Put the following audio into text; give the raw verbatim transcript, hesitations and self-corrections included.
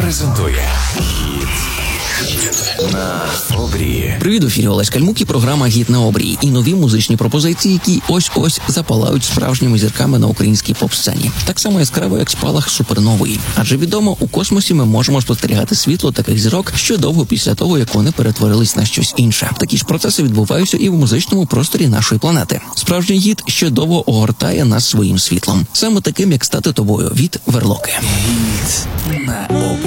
презентує «Гіт на обрії». Привіт, у ефірі Олесь Кальмук і програма «Гіт на обрії». І нові музичні пропозиції, які ось-ось запалають справжніми зірками на українській поп-сцені. Так само яскраво, як спалах супернової. Адже відомо, у космосі ми можемо спостерігати світло таких зірок ще довго після того, як вони перетворились на щось інше. Такі ж процеси відбуваються і в музичному просторі нашої планети. Справжній гіт ще довго огортає нас своїм світлом. Саме таким, як «Стати тобою» від Верлоки. «Гіт на обрії».